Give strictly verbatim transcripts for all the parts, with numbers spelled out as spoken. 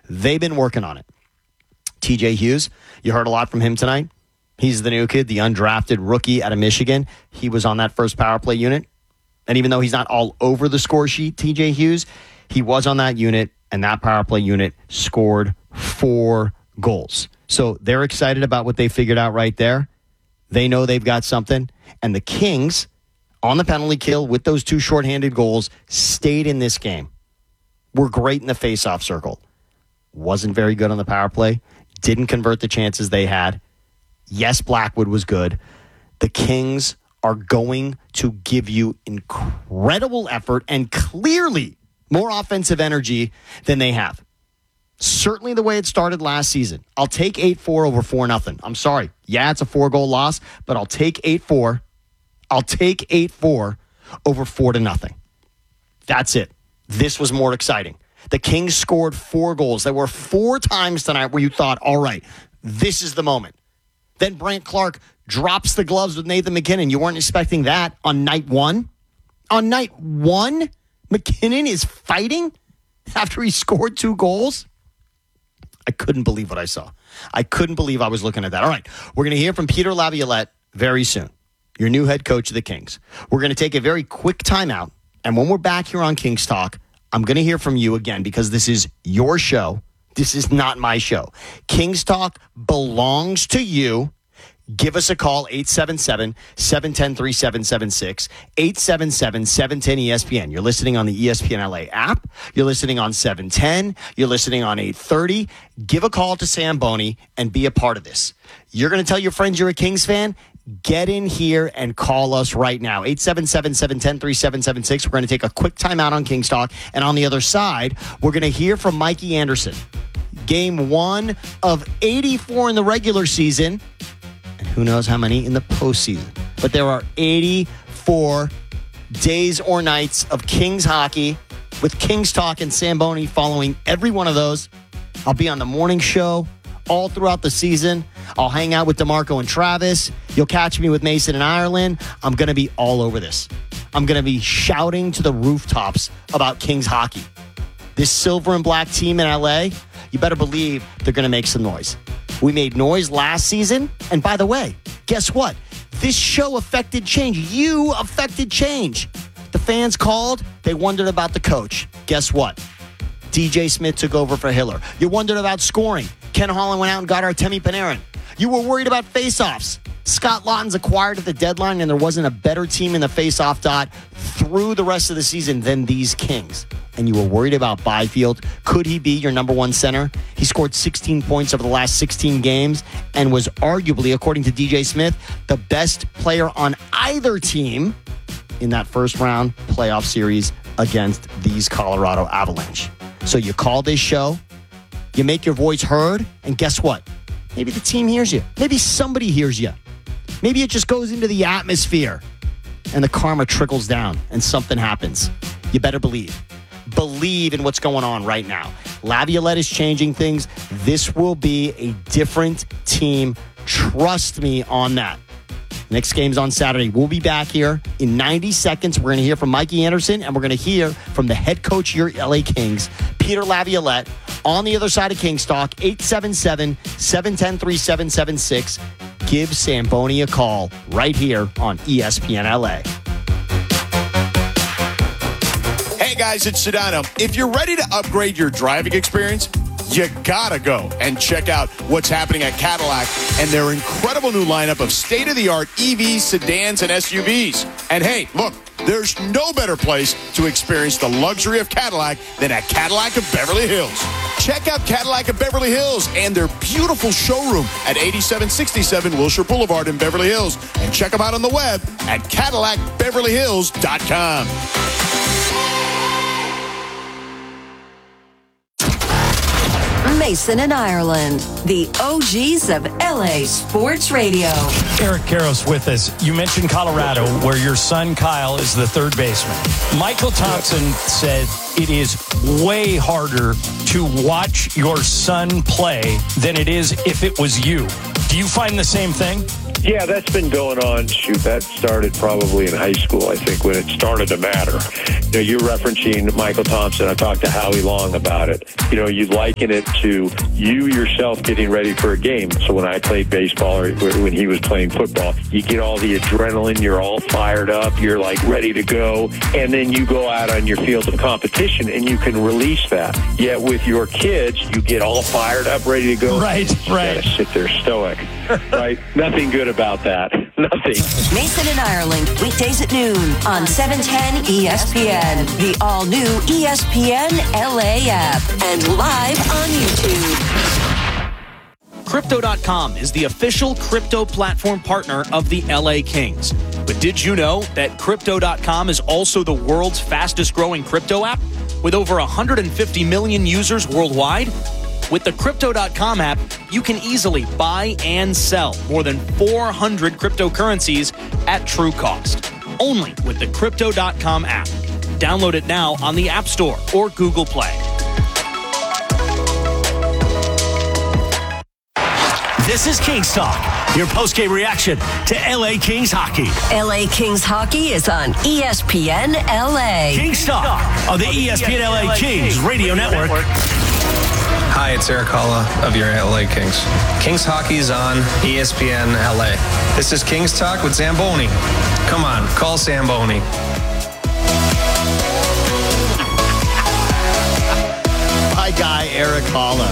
They've been working on it. T J Hughes, you heard a lot from him tonight. He's the new kid, the undrafted rookie out of Michigan. He was on that first power play unit. And even though he's not all over the score sheet, T J Hughes, he was on that unit, and that power play unit scored four goals. So they're excited about what they figured out right there. They know they've got something. And the Kings, on the penalty kill with those two shorthanded goals, stayed in this game. Were great in the faceoff circle. Wasn't very good on the power play. Didn't convert the chances they had. Yes, Blackwood was good. The Kings are going to give you incredible effort and clearly more offensive energy than they have. Certainly the way it started last season. I'll take eight four over four nothing. I'm sorry. Yeah, it's a four-goal loss, but I'll take eight four. I'll take eight four over four to nothing. That's it. This was more exciting. The Kings scored four goals. There were four times tonight where you thought, all right, this is the moment. Then Brant Clark drops the gloves with Nathan MacKinnon. You weren't expecting that on night one? On night one, MacKinnon is fighting after he scored two goals? I couldn't believe what I saw. I couldn't believe I was looking at that. All right, we're going to hear from Peter Laviolette very soon, your new head coach of the Kings. We're going to take a very quick timeout, and when we're back here on Kings Talk, I'm going to hear from you again because this is your show. This is not my show. Kings Talk belongs to you. Give us a call, eight seven seven, seven one zero, three seven seven six, eight seven seven, seven one zero, E S P N. You're listening on the E S P N L A app. You're listening on seven ten. You're listening on eight thirty. Give a call to Sam Boney and be a part of this. You're going to tell your friends you're a Kings fan? Get in here and call us right now. eight seven seven, seven one zero, three seven seven six. We're going to take a quick time out on Kings Talk. And on the other side, we're going to hear from Mikey Anderson. Game one of eighty-four in the regular season. And who knows how many in the postseason. But there are eighty-four days or nights of Kings hockey with Kings Talk and Sam Boney following every one of those. I'll be on the morning show all throughout the season. I'll hang out with DeMarco and Travis. You'll catch me with Mason and Ireland. I'm going to be all over this. I'm going to be shouting to the rooftops about Kings hockey. This silver and black team in L A, you better believe they're going to make some noise. We made noise last season. And by the way, guess what? This show affected change. You affected change. The fans called. They wondered about the coach. Guess what? D J Smith took over for Hiller. You wondered about scoring. Ken Holland went out and got Artemi Panarin. You were worried about faceoffs. Scott Laughton's acquired at the deadline, and there wasn't a better team in the faceoff dot through the rest of the season than these Kings. And you were worried about Byfield. Could he be your number one center? He scored sixteen points over the last sixteen games and was arguably, according to D J Smith, the best player on either team in that first round playoff series against these Colorado Avalanche. So you call this show, you make your voice heard, and guess what? Maybe the team hears you. Maybe somebody hears you. Maybe it just goes into the atmosphere and the karma trickles down and something happens. You better believe. Believe in what's going on right now. Laviolette is changing things. This will be a different team. Trust me on that. Next game's on Saturday. We'll be back here in ninety seconds. We're going to hear from Mikey Anderson, and we're going to hear from the head coach of your L A Kings, Peter Laviolette, on the other side of Kings Talk, eight seven seven, seven one zero, three seven seven six. Give Sam Boney a call right here on E S P N L A. Hey guys, it's Sedano. If you're ready to upgrade your driving experience, you gotta go and check out what's happening at Cadillac and their incredible new lineup of state-of-the-art E Vs, sedans, and S U Vs. And hey, look, there's no better place to experience the luxury of Cadillac than at Cadillac of Beverly Hills. Check out Cadillac of Beverly Hills and their beautiful showroom at eighty-seven sixty-seven Wilshire Boulevard in Beverly Hills. And check them out on the web at Cadillac Beverly Hills dot com. Mason and Ireland, the O Gs of L A Sports Radio. Eric Karros with us. You mentioned Colorado, where your son Kyle is the third baseman. Michael Thompson said it is way harder to watch your son play than it is if it was you. Do you find the same thing? Yeah, that's been going on. Shoot, that started probably in high school, I think, when it started to matter. You know, you're referencing Michael Thompson. I talked to Howie Long about it. You know, you liken it to you yourself getting ready for a game. So when I played baseball or when he was playing football, you get all the adrenaline, you're all fired up, you're like ready to go, and then you go out on your field of competition and you can release that. Yet with your kids, you get all fired up, ready to go. Right, you right. gotta sit there stoic. Right? Nothing good about that. Nothing. Mason and Ireland, weekdays at noon on seven ten E S P N, the all-new E S P N L A app, and live on YouTube. Crypto dot com is the official crypto platform partner of the L A Kings. But did you know that Crypto dot com is also the world's fastest growing crypto app with over one hundred fifty million users worldwide? With the Crypto dot com app, you can easily buy and sell more than four hundred cryptocurrencies at true cost. Only with the Crypto dot com app. Download it now on the App Store or Google Play. This is Kings Talk, your post-game reaction to L A Kings hockey. L A Kings hockey is on E S P N L A. Kings Talk on the E S P N L A Kings Radio Network. Hi, it's Eric Halla of your L A Kings. Kings Hockey is on E S P N L A. This is Kings Talk with Zamboni. Come on, call Zamboni. My guy, Eric Halla.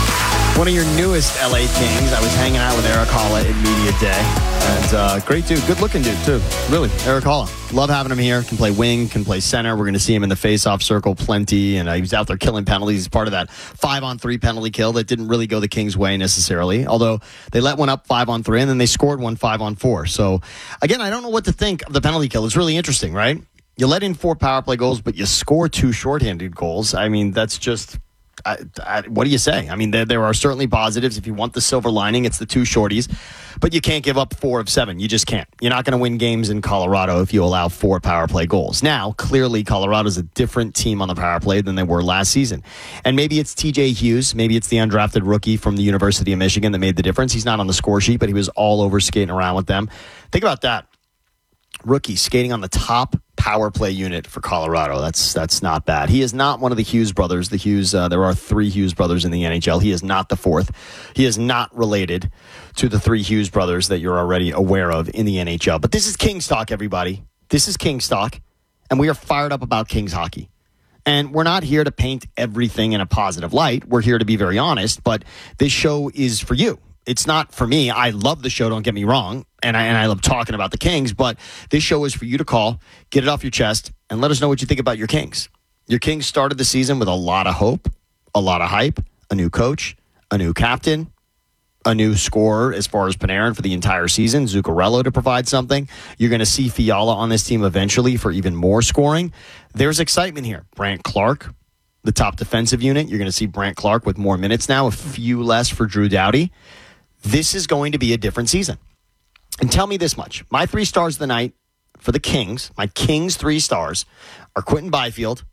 One of your newest L A Kings. I was hanging out with Eric Halla at Media Day. And uh, great dude. Good looking dude, too. Really, Eric Halla. Love having him here. Can play wing, can play center. We're going to see him in the face-off circle plenty. And uh, he was out there killing penalties. He's part of that five-on-three penalty kill that didn't really go the Kings' way necessarily. Although they let one up five-on-three, and then they scored one five-on-four. So, again, I don't know what to think of the penalty kill. It's really interesting, right? You let in four power play goals, but you score two shorthanded goals. I mean, that's just... I, I, what do you say? I mean, there, there are certainly positives. If you want the silver lining, it's the two shorties. But you can't give up four of seven. You just can't. You're not going to win games in Colorado if you allow four power play goals. Now, clearly, Colorado's a different team on the power play than they were last season. And maybe it's T J Hughes. Maybe it's the undrafted rookie from the University of Michigan that made the difference. He's not on the score sheet, but he was all over skating around with them. Think about that. Rookie skating on the top power play unit for Colorado. That's that's not bad. He is not one of the Hughes brothers. The Hughes, uh, there are three Hughes brothers in the N H L. He is not the fourth. He is not related to the three Hughes brothers that you're already aware of in the N H L. But this is Kings Talk, everybody. This is Kings Talk, and we are fired up about Kings hockey. And we're not here to paint everything in a positive light. We're here to be very honest, but this show is for you. It's not for me. I love the show, don't get me wrong, and I, and I love talking about the Kings, but this show is for you to call, get it off your chest, and let us know what you think about your Kings. Your Kings started the season with a lot of hope, a lot of hype, a new coach, a new captain, a new scorer as far as Panarin for the entire season, Zuccarello to provide something. You're going to see Fiala on this team eventually for even more scoring. There's excitement here. Brandt Clarke, the top defensive unit. You're going to see Brandt Clarke with more minutes now, a few less for Drew Doughty. This is going to be a different season. And tell me this much. My three stars of the night for the Kings, my Kings three stars, are Quentin Byfield,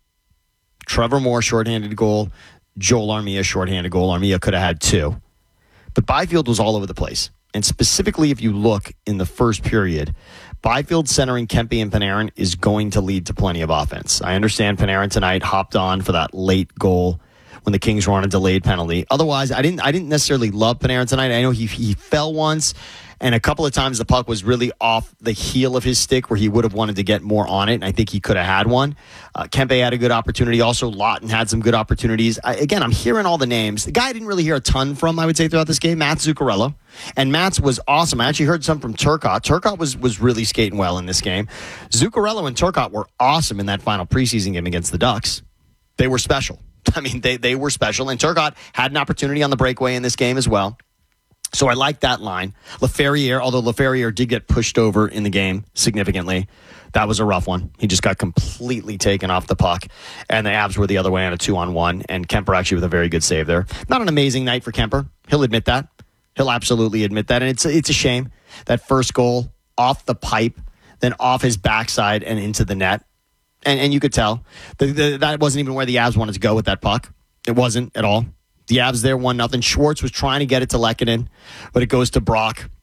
Trevor Moore, shorthanded goal, Joel Armia, shorthanded goal. Armia could have had two. But Byfield was all over the place. And specifically, if you look in the first period, Byfield centering Kempe and Panarin is going to lead to plenty of offense. I understand Panarin tonight hopped on for that late goal when the Kings were on a delayed penalty. Otherwise, I didn't I didn't necessarily love Panarin tonight. I know he he fell once, and a couple of times the puck was really off the heel of his stick where he would have wanted to get more on it, and I think he could have had one. Uh, Kempe had a good opportunity. Also, Lawton had some good opportunities. I, again, I'm hearing all the names. The guy I didn't really hear a ton from, I would say, throughout this game, Matt Zuccarello. And Matt's was awesome. I actually heard some from Turcotte. Turcotte was, was really skating well in this game. Zuccarello and Turcotte were awesome in that final preseason game against the Ducks. They were special. I mean, they, they were special. And Turcotte had an opportunity on the breakaway in this game as well. So I like that line. LaFerriere, although LaFerriere did get pushed over in the game significantly. That was a rough one. He just got completely taken off the puck. And the Avs were the other way on a two-on-one. And Kemper actually with a very good save there. Not an amazing night for Kemper. He'll admit that. He'll absolutely admit that. And it's, it's a shame. That first goal off the pipe, then off his backside and into the net. And and you could tell the, the, that wasn't even where the Avs wanted to go with that puck. It wasn't at all. The Avs there, one nothing. Schwartz was trying to get it to Lehkonen, but it goes to Brock.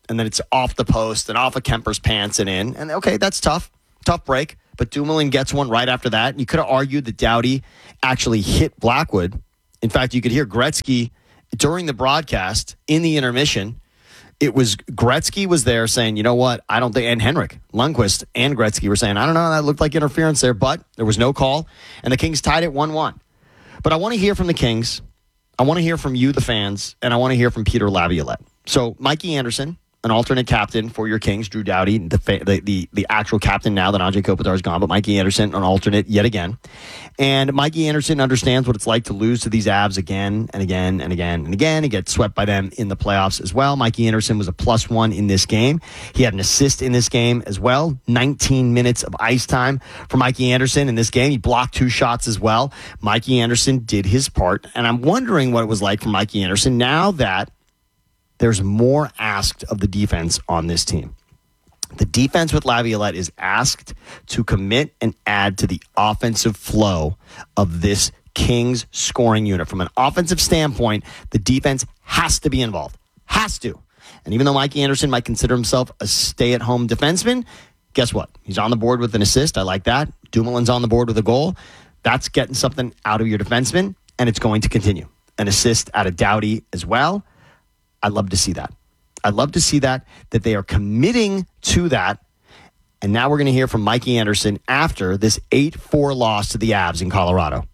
and then it's off the post and off of Kemper's pants and in. And okay, that's tough. Tough break. But Dumoulin gets one right after that. You could have argued that Doughty actually hit Blackwood. In fact, you could hear Gretzky during the broadcast in the intermission. It was Gretzky was there saying, you know what, I don't think, and Henrik Lundqvist and Gretzky were saying, I don't know, that looked like interference there, but there was no call, and the Kings tied it one one. But I want to hear from the Kings. I want to hear from you, the fans, and I want to hear from Peter Laviolette. So Mikey Anderson, an alternate captain for your Kings, Drew Doughty, the, the the the actual captain now that Andrei Kopitar is gone, but Mikey Anderson, an alternate yet again. And Mikey Anderson understands what it's like to lose to these Avs again and again and again and again and get swept by them in the playoffs as well. Mikey Anderson was a plus one in this game. He had an assist in this game as well. nineteen minutes of ice time for Mikey Anderson in this game. He blocked two shots as well. Mikey Anderson did his part, and I'm wondering what it was like for Mikey Anderson now that there's more asked of the defense on this team. The defense with Laviolette is asked to commit and add to the offensive flow of this Kings scoring unit. From an offensive standpoint, the defense has to be involved. Has to. And even though Mikey Anderson might consider himself a stay-at-home defenseman, guess what? He's on the board with an assist. I like that. Dumoulin's on the board with a goal. That's getting something out of your defenseman, and it's going to continue. An assist out of Doughty as well. I'd love to see that. I'd love to see that, that they are committing to that. And now we're going to hear from Mikey Anderson after this eight four loss to the Avs in Colorado.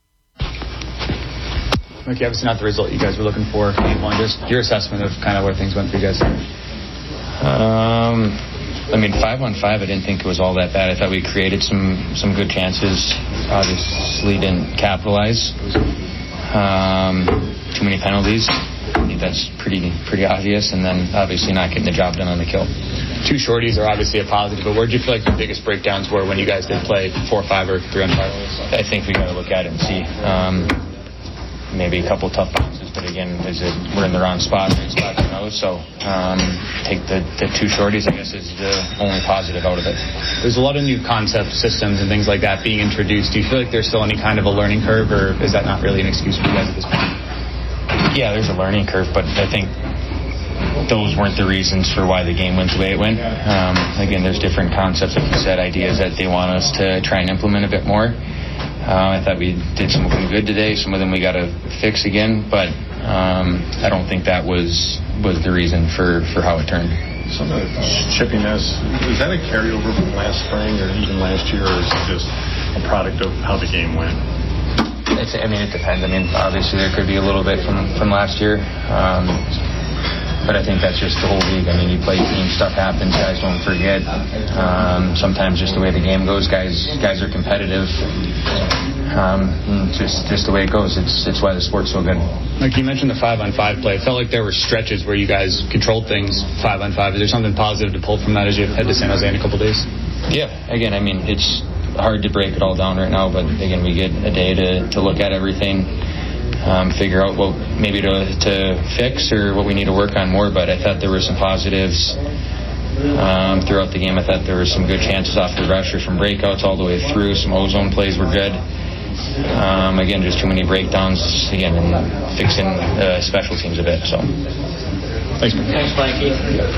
Mikey, obviously not the result you guys were looking for. One, just your assessment of kind of where things went for you guys. Um, I mean, five on five, I didn't think it was all that bad. I thought we created some, some good chances. Obviously didn't capitalize. Um, too many penalties. I think that's pretty pretty obvious, and then obviously not getting the job done on the kill. Two shorties are obviously a positive, but where did you feel like the biggest breakdowns were when you guys did play four or five or three on five? I think we got to look at it and see. Um, maybe a couple tough bounces, but again, is it we're in the wrong spot, right spot to know. So um, take the, the two shorties, I guess, is the only positive out of it. There's a lot of new concept systems and things like that being introduced. Do you feel like there's still any kind of a learning curve, or is that not really an excuse for you guys at this point? Yeah, there's a learning curve, but I think those weren't the reasons for why the game went the way it went. Um, again, there's different concepts, like you said, ideas that they want us to try and implement a bit more. Uh, I thought we did some of them good today. Some of them we got to fix again, but um, I don't think that was was the reason for, for how it turned. Some of the chippiness, is that a carryover from last spring or even last year, or is it just a product of how the game went? It's, I mean, it depends. I mean, obviously there could be a little bit from, from last year. Um, but I think that's just the whole league. I mean, you play teams, stuff happens, guys don't forget. Um, sometimes just the way the game goes, guys guys are competitive. Um, just just the way it goes. It's it's why the sport's so good. Like you mentioned the five-on-five play. It felt like there were stretches where you guys controlled things five-on-five. Is there something positive to pull from that as you head to San Jose in a couple days? Yeah. Again, I mean, it's hard to break it all down right now, but again, we get a day to, to look at everything, um, figure out what maybe to, to fix or what we need to work on more. But I thought there were some positives um, throughout the game. I thought there were some good chances off the rush or from breakouts all the way through. Some ozone plays were good. Um, again, just too many breakdowns again, and fixing uh, special teams a bit. So, thanks, man. Thanks, Mikey.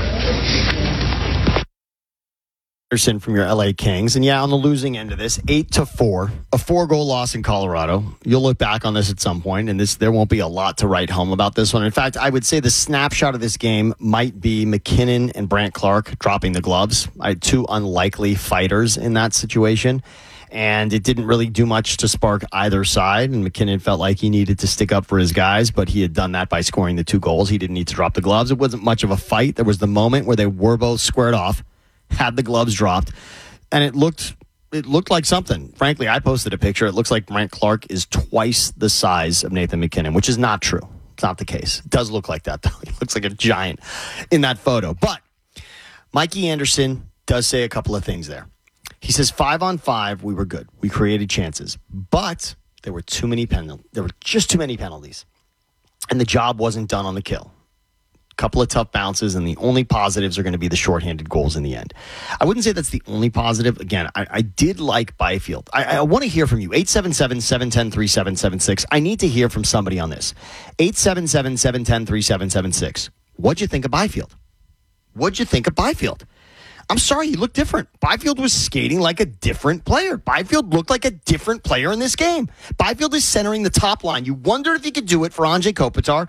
From your L A Kings, and yeah, on the losing end of this, eight to four, a four-goal loss in Colorado. You'll look back on this at some point, and this there won't be a lot to write home about this one. In fact, I would say the snapshot of this game might be McKinnon and Brandt Clarke dropping the gloves. I had two unlikely fighters in that situation, and it didn't really do much to spark either side. And McKinnon felt like he needed to stick up for his guys, but he had done that by scoring the two goals. He didn't need to drop the gloves. It wasn't much of a fight. There was the moment where they were both squared off, had the gloves dropped, and it looked it looked like something. Frankly, I posted a picture. It looks like Brandt Clarke is twice the size of Nathan McKinnon, which is not true. It's not the case. It does look like that, though. He looks like a giant in that photo. But Mikey Anderson does say a couple of things there. He says, five on five, we were good. We created chances. But there were too many penalties. There were just too many penalties. And the job wasn't done on the kill. Couple of tough bounces, and the only positives are going to be the shorthanded goals in the end. I wouldn't say that's the only positive. Again, I, I did like Byfield. I, I want to hear from you. eight seven seven, seven one zero, three seven seven six. I need to hear from somebody on this. eight seven seven, seven one zero, three seven seven six. What'd you think of Byfield? what'd you think of Byfield? I'm sorry, he looked different. Byfield was skating like a different player. Byfield looked like a different player in this game. Byfield is centering the top line. You wondered if he could do it for Anze Kopitar.